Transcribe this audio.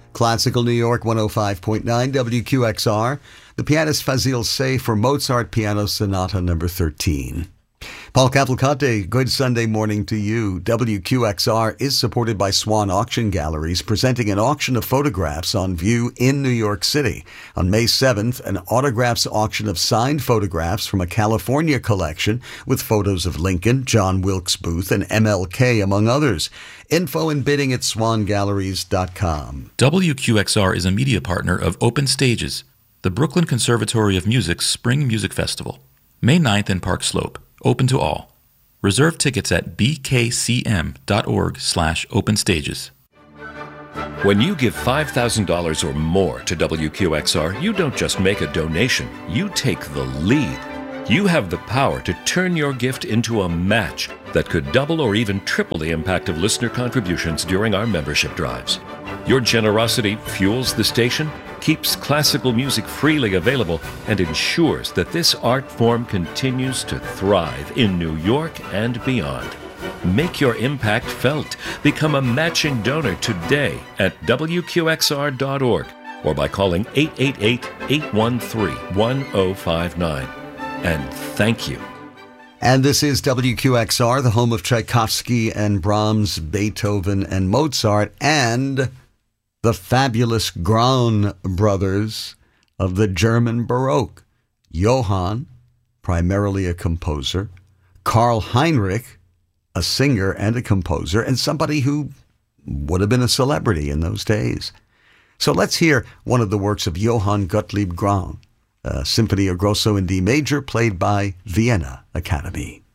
Classical New York 105.9 WQXR. The pianist Fazil Say for Mozart Piano Sonata number 13. Paul Cavalcante, good Sunday morning to you. WQXR is supported by Swan Auction Galleries, presenting an auction of photographs on view in New York City. On May 7th, an autographs auction of signed photographs from a California collection with photos of Lincoln, John Wilkes Booth, and MLK, among others. Info and bidding at swangalleries.com. WQXR is a media partner of Open Stages, the Brooklyn Conservatory of Music's Spring Music Festival. May 9th in Park Slope. Open to all. Reserve tickets at bkcm.org/openstages. When you give $5,000 or more to WQXR, you don't just make a donation, you take the lead. You have the power to turn your gift into a match that could double or even triple the impact of listener contributions during our membership drives. Your generosity fuels the station, keeps classical music freely available, and ensures that this art form continues to thrive in New York and beyond. Make your impact felt. Become a matching donor today at WQXR.org or by calling 888-813-1059. And thank you. And this is WQXR, the home of Tchaikovsky and Brahms, Beethoven and Mozart, and the fabulous Graun brothers of the German Baroque. Johann, primarily a composer, Karl Heinrich, a singer and a composer, and somebody who would have been a celebrity in those days. So let's hear one of the works of Johann Gottlieb Graun, Symphony Grosso in D major, played by Vienna Academy.